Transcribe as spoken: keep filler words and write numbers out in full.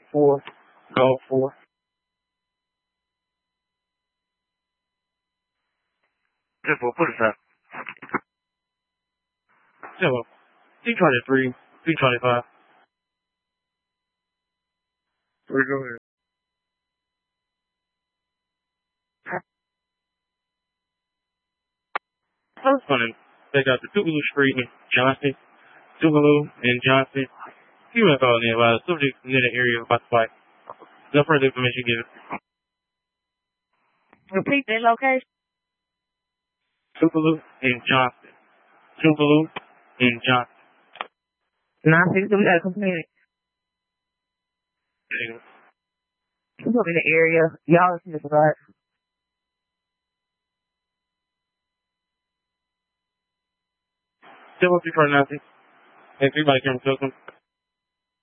four, Golf four. Simple, put it up. Simple. two twenty-three, two twenty-five. Where go here? First one, they got the Tougaloo Street in Johnson, Tougaloo and Johnson. You have all nearby. The subject in the area about the fight. No further information given. Repeat that location. Tougaloo and Johnson. Tougaloo and Johnson. nine six two, we got a complaint. You up in the area. Y'all see this, right? Still up three forty-nine. If anybody can tell them.